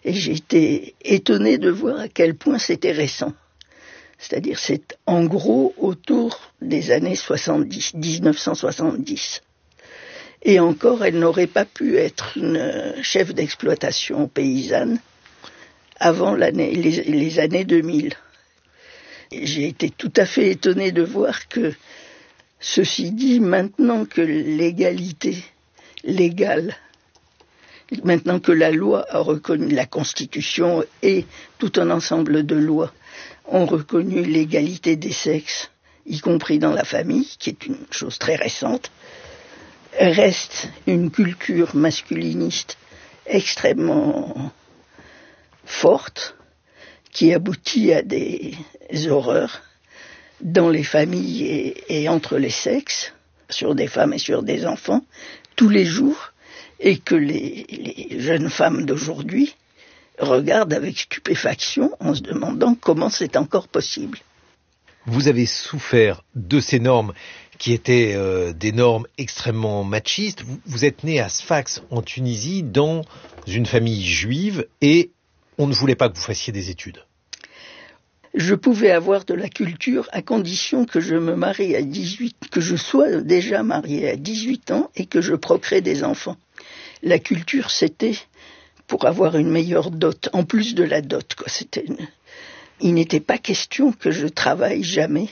Et j'ai été étonné de voir à quel point c'était récent. C'est-à-dire, c'est en gros autour des années 70, 1970. Et encore, elle n'aurait pas pu être une chef d'exploitation paysanne avant les années 2000. Et j'ai été tout à fait étonné de voir que, ceci dit, maintenant que l'égalité légale, maintenant que la loi a reconnu, la Constitution et tout un ensemble de lois ont reconnu l'égalité des sexes, y compris dans la famille, qui est une chose très récente, reste une culture masculiniste extrêmement forte, qui aboutit à des horreurs dans les familles et entre les sexes, sur des femmes et sur des enfants, tous les jours, et que les jeunes femmes d'aujourd'hui regardent avec stupéfaction en se demandant comment c'est encore possible. Vous avez souffert de ces normes qui étaient des normes extrêmement machistes. Vous êtes né à Sfax, en Tunisie, dans une famille juive, et on ne voulait pas que vous fassiez des études. Je pouvais avoir de la culture à condition que je me marie à 18, que je sois déjà mariée à 18 ans et que je procrée des enfants. La culture, c'était pour avoir une meilleure dot, en plus de la dot, quoi. Il n'était pas question que je travaille jamais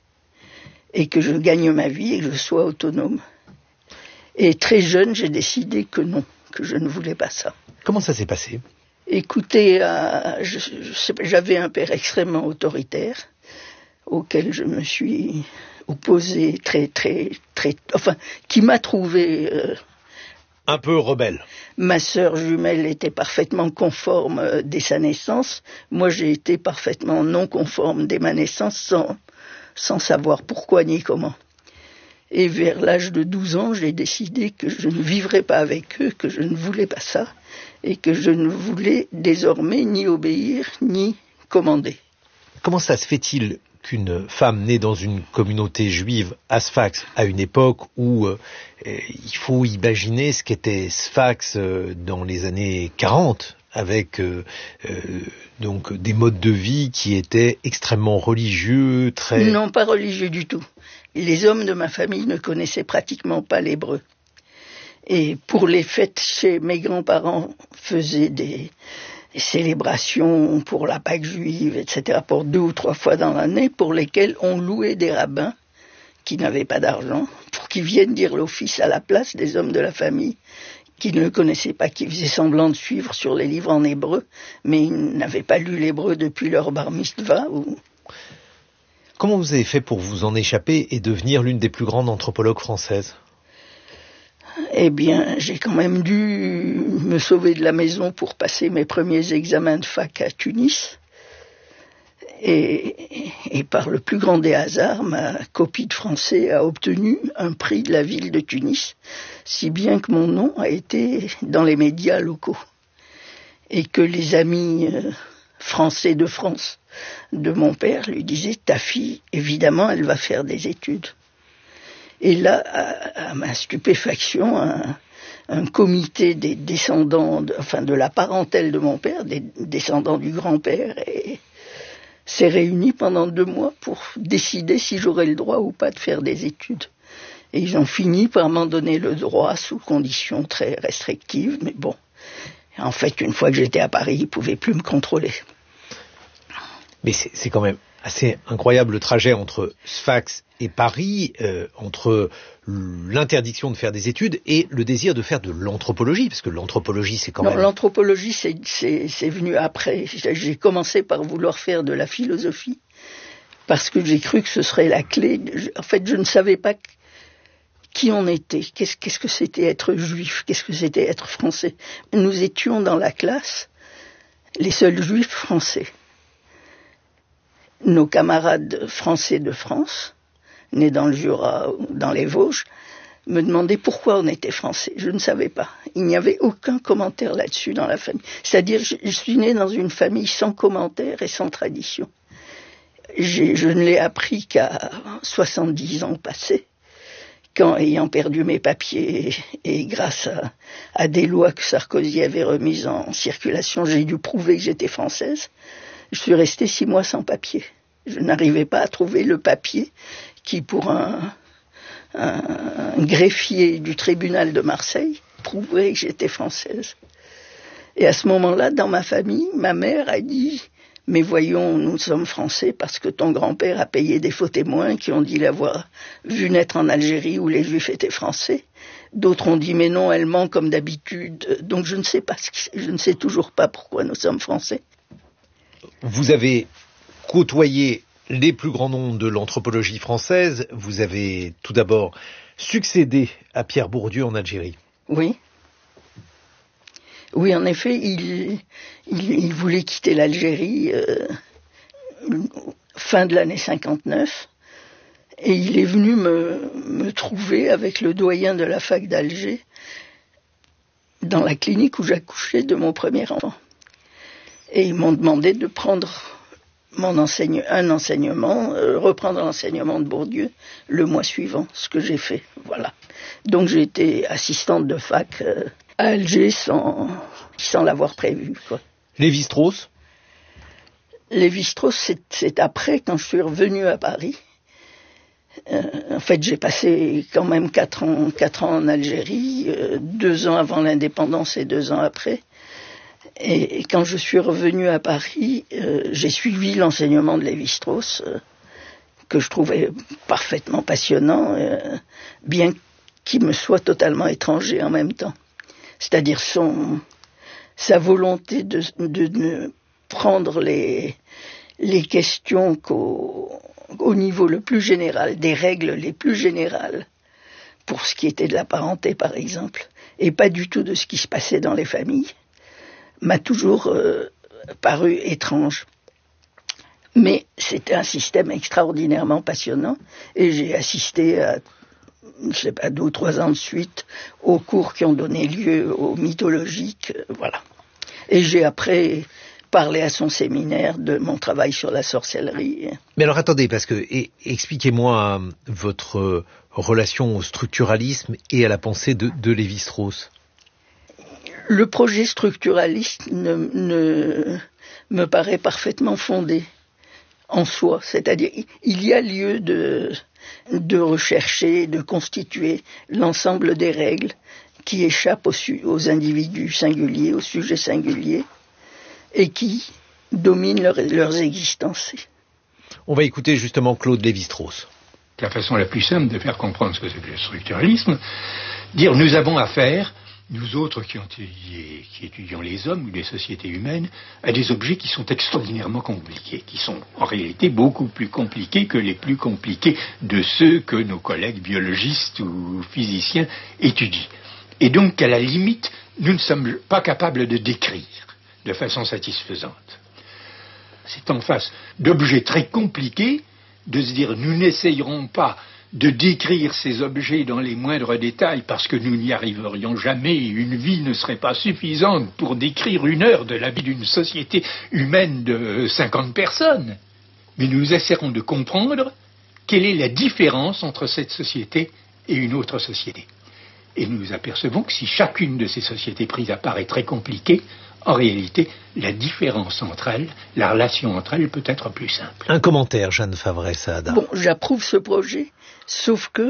et que je gagne ma vie et que je sois autonome. Et très jeune, j'ai décidé que non, que je ne voulais pas ça. Comment ça s'est passé ? Écoutez, j'avais un père extrêmement autoritaire, auquel je me suis opposé qui m'a trouvé un peu rebelle. Ma sœur jumelle était parfaitement conforme dès sa naissance. Moi, j'ai été parfaitement non conforme dès ma naissance, sans savoir pourquoi ni comment. Et vers l'âge de 12 ans, j'ai décidé que je ne vivrais pas avec eux, que je ne voulais pas ça, et que je ne voulais désormais ni obéir, ni commander. Comment ça se fait-il qu'une femme née dans une communauté juive à Sfax, à une époque où il faut imaginer ce qu'était Sfax dans les années 40, avec donc des modes de vie qui étaient extrêmement religieux, très... Non, pas religieux du tout. Les hommes de ma famille ne connaissaient pratiquement pas l'hébreu. Et pour les fêtes, mes grands-parents faisaient des célébrations pour la Pâque juive, etc., pour 2 ou 3 fois dans l'année, pour lesquelles on louait des rabbins qui n'avaient pas d'argent, pour qu'ils viennent dire l'office à la place des hommes de la famille, qui ne le connaissaient pas, qui faisaient semblant de suivre sur les livres en hébreu, mais ils n'avaient pas lu l'hébreu depuis leur bar mitzvah. Comment vous avez fait pour vous en échapper et devenir l'une des plus grandes anthropologues françaises ? Eh bien, j'ai quand même dû me sauver de la maison pour passer mes premiers examens de fac à Tunis. Et par le plus grand des hasards, ma copie de français a obtenu un prix de la ville de Tunis, si bien que mon nom a été dans les médias locaux. Et que les amis français de France de mon père lui disaient « Ta fille, évidemment, elle va faire des études ». Et là, à ma stupéfaction, un comité des descendants, de la parentèle de mon père, des descendants du grand-père, s'est réuni pendant 2 mois pour décider si j'aurais le droit ou pas de faire des études. Et ils ont fini par m'en donner le droit sous conditions très restrictives, mais bon. En fait, une fois que j'étais à Paris, ils ne pouvaient plus me contrôler. Mais c'est quand même assez incroyable le trajet entre Sfax et Paris, entre l'interdiction de faire des études et le désir de faire de l'anthropologie, parce que l'anthropologie c'est quand même... Non, l'anthropologie c'est venu après. J'ai commencé par vouloir faire de la philosophie, parce que j'ai cru que ce serait la clé. En fait, je ne savais pas qui on était, qu'est-ce que c'était être juif, qu'est-ce que c'était être français. Nous étions dans la classe les seuls juifs français. Nos camarades français de France, nés dans le Jura ou dans les Vosges, me demandaient pourquoi on était français. Je ne savais pas. Il n'y avait aucun commentaire là-dessus dans la famille. C'est-à-dire, je suis né dans une famille sans commentaire et sans tradition. Je ne l'ai appris qu'à 70 ans passés, ayant perdu mes papiers et grâce à des lois que Sarkozy avait remises en circulation, j'ai dû prouver que j'étais française, je suis restée 6 mois sans papier. Je n'arrivais pas à trouver le papier qui, pour un greffier du tribunal de Marseille, prouvait que j'étais française. Et à ce moment-là, dans ma famille, ma mère a dit « Mais voyons, nous sommes français parce que ton grand-père a payé des faux témoins qui ont dit l'avoir vu naître en Algérie où les Juifs étaient français. » D'autres ont dit « Mais non, elle ment comme d'habitude. » Donc je ne sais toujours pas pourquoi nous sommes français. Vous avez côtoyé les plus grands noms de l'anthropologie française. Vous avez tout d'abord succédé à Pierre Bourdieu en Algérie. Oui. Oui, en effet, il voulait quitter l'Algérie fin de l'année 59 et il est venu me trouver avec le doyen de la fac d'Alger dans la clinique où j'accouchais de mon premier enfant. Et ils m'ont demandé de prendre reprendre l'enseignement de Bourdieu le mois suivant, ce que j'ai fait. Voilà. Donc j'ai été assistante de fac à Alger sans l'avoir prévu, quoi. Lévi-Strauss ? Lévi-Strauss, c'est après, quand je suis revenue à Paris. En fait, j'ai passé quand même 4 ans en Algérie, 2 ans avant l'indépendance et 2 ans après. Et quand je suis revenue à Paris, j'ai suivi l'enseignement de Lévi-Strauss, que je trouvais parfaitement passionnant, bien qu'il me soit totalement étranger en même temps. C'est-à-dire sa volonté de ne prendre les questions qu'au niveau le plus général, des règles les plus générales, pour ce qui était de la parenté par exemple, et pas du tout de ce qui se passait dans les familles, m'a toujours paru étrange. Mais c'était un système extraordinairement passionnant, et j'ai assisté à 2 ou 3 ans de suite aux cours qui ont donné lieu aux mythologiques, voilà. Et j'ai après parlé à son séminaire de mon travail sur la sorcellerie. Mais alors attendez, parce que expliquez-moi votre relation au structuralisme et à la pensée de Lévi-Strauss. Le projet structuraliste me paraît parfaitement fondé en soi, c'est-à-dire il y a lieu de rechercher, de constituer l'ensemble des règles qui échappent aux individus singuliers, aux sujets singuliers, et qui dominent leurs existences. On va écouter justement Claude Lévi-Strauss. La façon la plus simple de faire comprendre ce que c'est que le structuralisme, dire nous avons affaire, nous autres qui étudions les hommes ou les sociétés humaines, à des objets qui sont extraordinairement compliqués, qui sont en réalité beaucoup plus compliqués que les plus compliqués de ceux que nos collègues biologistes ou physiciens étudient. Et donc, à la limite, nous ne sommes pas capables de décrire de façon satisfaisante. C'est en face d'objets très compliqués de se dire nous n'essayerons pas de décrire ces objets dans les moindres détails parce que nous n'y arriverions jamais, une vie ne serait pas suffisante pour décrire 1 heure de la vie d'une société humaine de 50 personnes. Mais nous essaierons de comprendre quelle est la différence entre cette société et une autre société. Et nous apercevons que si chacune de ces sociétés prises à part est très compliquée, en réalité, la différence entre elles, la relation entre elles peut être plus simple. Un commentaire, Jeanne Favret-Saada. Bon, j'approuve ce projet, sauf que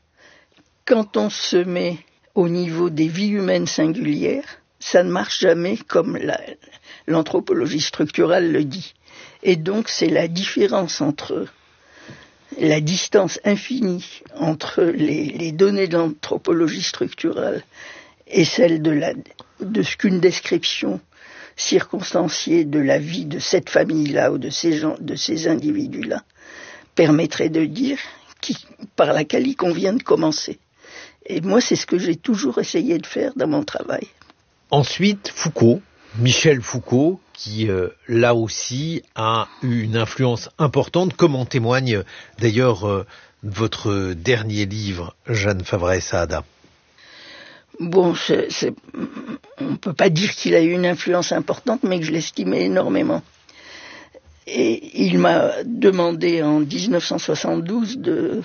quand on se met au niveau des vies humaines singulières, ça ne marche jamais comme l'anthropologie structurale le dit. Et donc c'est la différence entre la distance infinie entre les données de l'anthropologie structurale et celle de ce qu'une description circonstanciée de la vie de cette famille-là ou de ces individus-là permettrait de dire par laquelle il convient de commencer. Et moi, c'est ce que j'ai toujours essayé de faire dans mon travail. Ensuite, Foucault, Michel Foucault, qui là aussi a eu une influence importante, comme en témoigne d'ailleurs votre dernier livre, Jeanne Favret-Saada. Bon, on ne peut pas dire qu'il a eu une influence importante, mais que je l'estimais énormément. Et il m'a demandé en 1972 de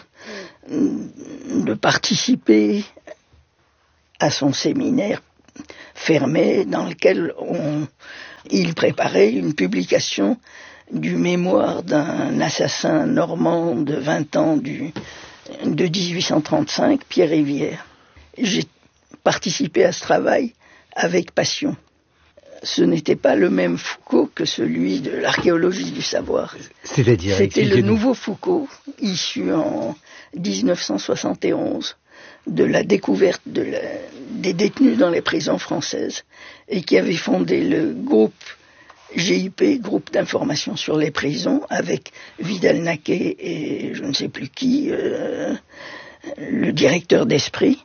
participer à son séminaire fermé dans lequel il préparait une publication du mémoire d'un assassin normand de 20 ans de 1835, Pierre Rivière. J'ai participé à ce travail avec passion. Ce n'était pas le même Foucault que celui de l'archéologie du savoir. C'est-à-dire, c'était le nouveau Foucault, issu en 1971 de la découverte des détenus dans les prisons françaises et qui avait fondé le groupe GIP, groupe d'information sur les prisons, avec Vidal-Naquet et je ne sais plus qui, le directeur d'Esprit,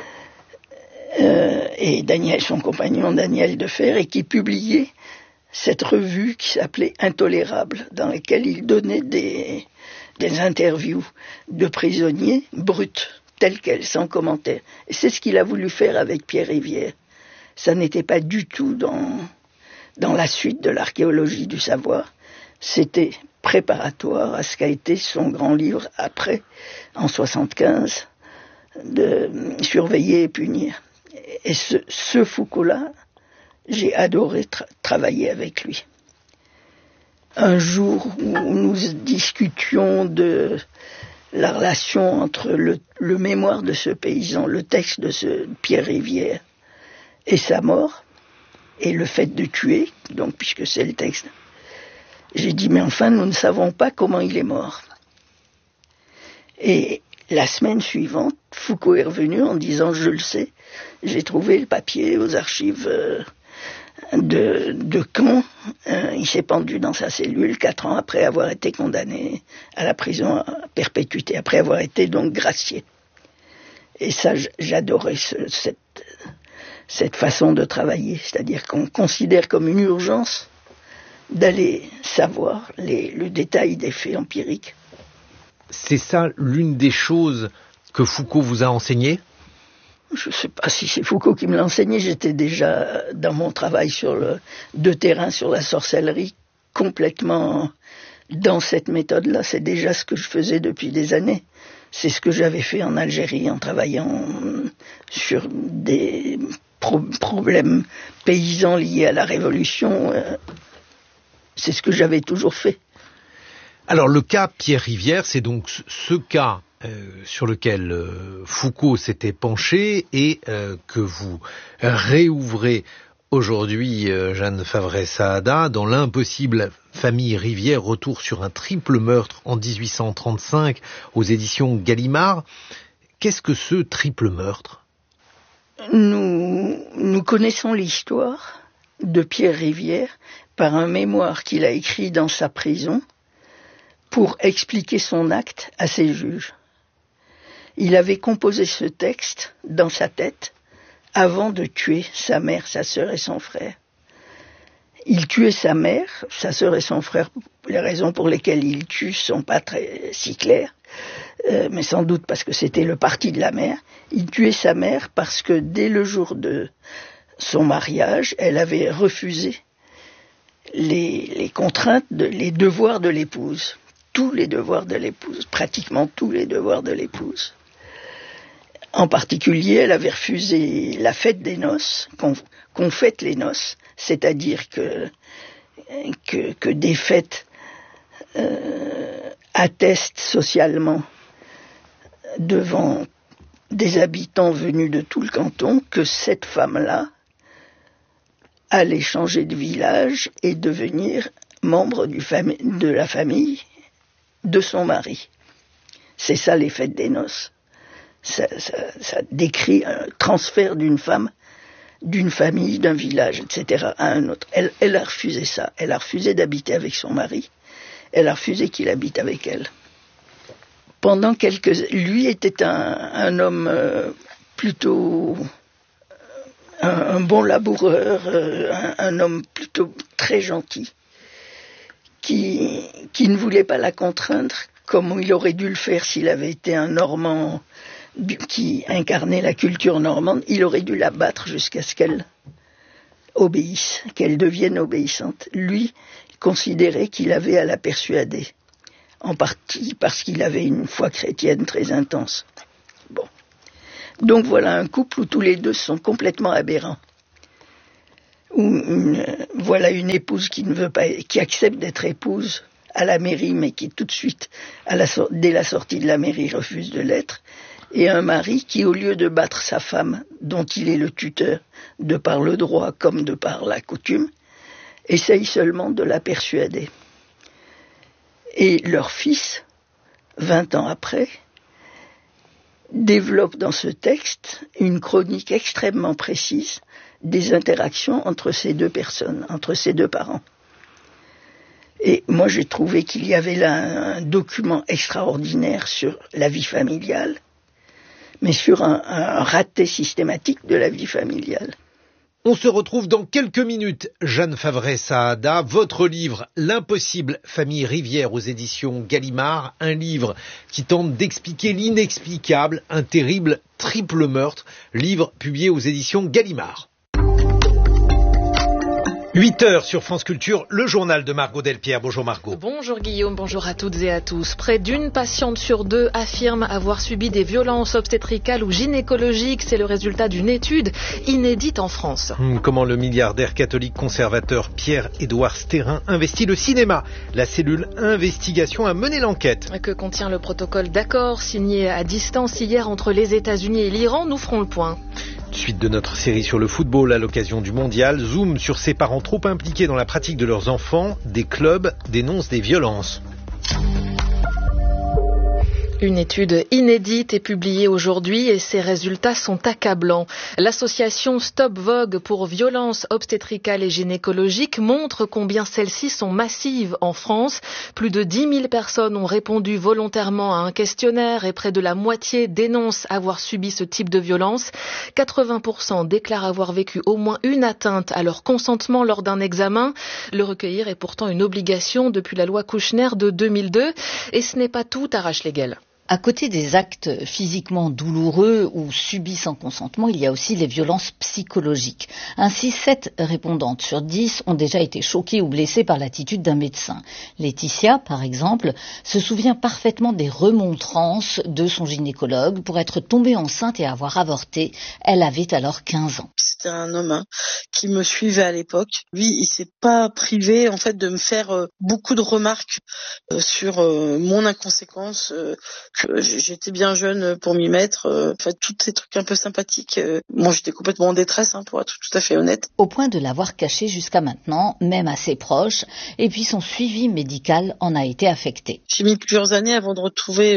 et son compagnon Daniel Defer, et qui publiait cette revue qui s'appelait Intolérable, dans laquelle il donnait des interviews de prisonniers bruts, telles quelles, sans commentaire. Et c'est ce qu'il a voulu faire avec Pierre Rivière. Ça n'était pas du tout dans la suite de l'archéologie du savoir. C'était préparatoire à ce qu'a été son grand livre après, en 1975, de Surveiller et punir. Et ce Foucault-là, j'ai adoré travailler avec lui. Un jour où nous discutions de la relation entre le mémoire de ce paysan, le texte de ce Pierre Rivière, et sa mort, et le fait de tuer, donc puisque c'est le texte, j'ai dit, mais enfin, nous ne savons pas comment il est mort. Et la semaine suivante, Foucault est revenu en disant, je le sais, j'ai trouvé le papier aux archives de Caen. Il s'est pendu dans sa cellule 4 ans après avoir été condamné à la prison à perpétuité, après avoir été donc gracié. Et ça, j'adorais cette façon de travailler, c'est-à-dire qu'on considère comme une urgence d'aller savoir le détail des faits empiriques. C'est ça l'une des choses que Foucault vous a enseigné ? Je ne sais pas si c'est Foucault qui me l'a enseigné, j'étais déjà dans mon travail de terrain sur la sorcellerie, complètement dans cette méthode-là. C'est déjà ce que je faisais depuis des années. C'est ce que j'avais fait en Algérie en travaillant sur des problèmes paysans liés à la Révolution. C'est ce que j'avais toujours fait. Alors le cas Pierre Rivière, c'est donc ce cas sur lequel Foucault s'était penché et que vous réouvrez aujourd'hui, Jeanne Favret-Saada, dans l'impossible famille Rivière, retour sur un triple meurtre en 1835 aux éditions Gallimard. Qu'est-ce que ce triple meurtre ? Nous connaissons l'histoire de Pierre Rivière par un mémoire qu'il a écrit dans sa prison pour expliquer son acte à ses juges. Il avait composé ce texte dans sa tête avant de tuer sa mère, sa sœur et son frère. Il tuait sa mère, sa sœur et son frère. Les raisons pour lesquelles il tue sont pas si claires, mais sans doute parce que c'était le parti de la mère. Il tuait sa mère parce que dès le jour de son mariage, elle avait refusé les contraintes, les devoirs de l'épouse. Tous les devoirs de l'épouse, pratiquement tous les devoirs de l'épouse. En particulier, elle avait refusé la fête des noces, qu'on fête les noces, c'est-à-dire que des fêtes attestent socialement devant des habitants venus de tout le canton que cette femme-là allait changer de village et devenir membre de la famille de son mari. C'est ça les fêtes des noces. Ça décrit un transfert d'une femme, d'une famille, d'un village, etc. à un autre. Elle a refusé ça. Elle a refusé d'habiter avec son mari. Elle a refusé qu'il habite avec elle. Lui était un homme plutôt un bon laboureur, un homme plutôt très gentil, qui ne voulait pas la contraindre, comme il aurait dû le faire s'il avait été un Normand qui incarnait la culture normande. Il aurait dû la battre jusqu'à ce qu'elle obéisse, qu'elle devienne obéissante. Lui considérait qu'il avait à la persuader, en partie parce qu'il avait une foi chrétienne très intense. Bon. Donc voilà un couple où tous les deux sont complètement aberrants. Voilà une épouse qui ne veut pas, qui accepte d'être épouse à la mairie, mais qui tout de suite, dès la sortie de la mairie, refuse de l'être, et un mari qui, au lieu de battre sa femme, dont il est le tuteur, de par le droit comme de par la coutume, essaye seulement de la persuader. Et leur fils, 20 ans après, développe dans ce texte une chronique extrêmement précise des interactions entre ces deux personnes, entre ces deux parents. Et moi, j'ai trouvé qu'il y avait là un document extraordinaire sur la vie familiale, mais sur un raté systématique de la vie familiale. On se retrouve dans quelques minutes. Jeanne Favret-Saada, votre livre « L'impossible famille Rivière » aux éditions Gallimard, un livre qui tente d'expliquer l'inexplicable, un terrible triple meurtre, livre publié aux éditions Gallimard. 8h sur France Culture, le journal de Margot Delpierre. Bonjour Margot. Bonjour Guillaume, bonjour à toutes et à tous. Près d'une patiente sur deux affirme avoir subi des violences obstétricales ou gynécologiques. C'est le résultat d'une étude inédite en France. Comment le milliardaire catholique conservateur Pierre-Édouard Stérin investit le cinéma. La cellule Investigation a mené l'enquête. Que contient le protocole d'accord signé à distance hier entre les États-Unis et l'Iran? Nous ferons le point. Suite de notre série sur le football à l'occasion du mondial, zoom sur ces parents trop impliqués dans la pratique de leurs enfants, des clubs dénoncent des violences. Une étude inédite est publiée aujourd'hui et ses résultats sont accablants. L'association Stop Vogue pour violences obstétricales et gynécologiques montre combien celles-ci sont massives en France. Plus de 10 000 personnes ont répondu volontairement à un questionnaire et près de la moitié dénoncent avoir subi ce type de violence. 80% déclarent avoir vécu au moins une atteinte à leur consentement lors d'un examen. Le recueillir est pourtant une obligation depuis la loi Kouchner de 2002 et ce n'est pas tout, Arash Legel. À côté des actes physiquement douloureux ou subis sans consentement, il y a aussi les violences psychologiques. Ainsi, 7 répondantes sur 10 ont déjà été choquées ou blessées par l'attitude d'un médecin. Laetitia, par exemple, se souvient parfaitement des remontrances de son gynécologue pour être tombée enceinte et avoir avorté. Elle avait alors 15 ans. C'était un homme qui me suivait à l'époque. Lui, il s'est pas privé en fait de me faire beaucoup de remarques sur mon inconséquence, que j'étais bien jeune pour m'y mettre, en fait, tous ces trucs un peu sympathiques. Moi, j'étais complètement en détresse, pour être tout à fait honnête. Au point de l'avoir caché jusqu'à maintenant, même à ses proches, et puis son suivi médical en a été affecté. J'ai mis plusieurs années avant de retrouver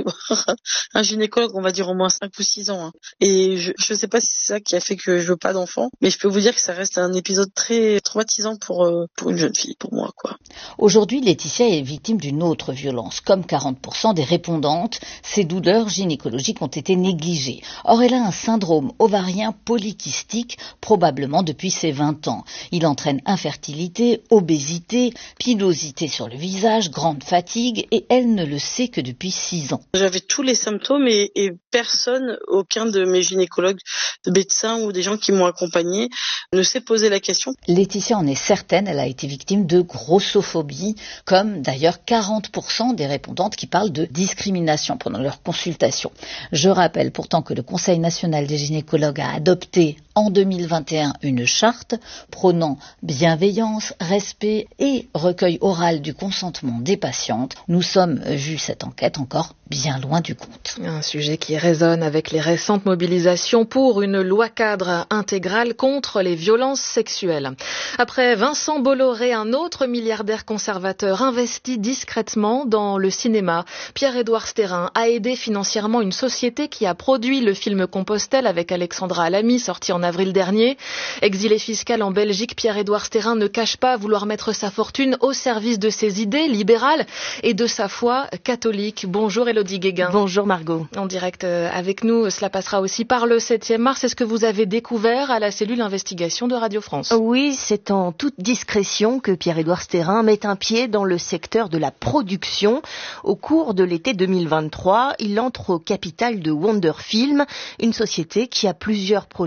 un gynécologue, on va dire au moins 5 ou 6 ans. Et je sais pas si c'est ça qui a fait que je veux pas d'enfant, mais je peux vous dire que ça reste un épisode très traumatisant pour une jeune fille, pour moi, quoi. Aujourd'hui, Laetitia est victime d'une autre violence. Comme 40% des répondantes, ses douleurs gynécologiques ont été négligées. Or, elle a un syndrome ovarien polykystique, probablement depuis ses 20 ans. Il entraîne infertilité, obésité, pilosité sur le visage, grande fatigue, et elle ne le sait que depuis 6 ans. J'avais tous les symptômes et personne, aucun de mes gynécologues, de médecins ou des gens qui m'ont accompagnée, ne s'est posé la question. Laetitia en est certaine, elle a été victime de grossophobie, comme d'ailleurs 40% des répondantes qui parlent de discrimination pendant leur consultation. Je rappelle pourtant que le Conseil national des gynécologues a adopté en 2021 une charte prônant bienveillance, respect et recueil oral du consentement des patientes. Nous sommes, vu cette enquête, encore bien loin du compte. Un sujet qui résonne avec les récentes mobilisations pour une loi cadre intégrale contre les violences sexuelles. Après Vincent Bolloré, un autre milliardaire conservateur investi discrètement dans le cinéma, Pierre-Édouard Stérin a aidé financièrement une société qui a produit le film Compostelle avec Alexandra Alamy, sorti en avril dernier. Exilé fiscal en Belgique, Pierre-Édouard Stérin ne cache pas vouloir mettre sa fortune au service de ses idées libérales et de sa foi catholique. Bonjour Élodie Guéguin. Bonjour Margot. En direct avec nous, cela passera aussi par le 7e mars. C'est ce que vous avez découvert à la cellule investigation de Radio France. Oui, c'est en toute discrétion que Pierre-Édouard Stérin met un pied dans le secteur de la production. Au cours de l'été 2023, il entre au capital de Wonder Film, une société qui a plusieurs projets en cours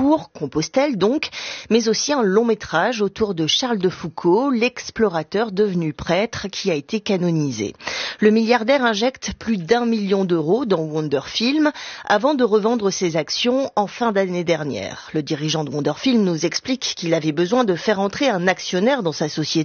court, Compostelle donc, mais aussi un long métrage autour de Charles de Foucault, l'explorateur devenu prêtre qui a été canonisé. Le milliardaire injecte plus d'1 million d'euros dans Wonderfilm avant de revendre ses actions en fin d'année dernière. Le dirigeant de Wonderfilm nous explique qu'il avait besoin de faire entrer un actionnaire dans sa société